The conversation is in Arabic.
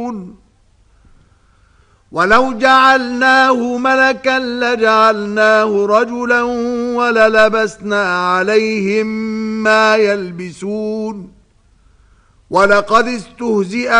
ولو جعلناه ملكا لجعلناه رجلا وللبسنا عليهم ما يلبسون ولقد استهزئ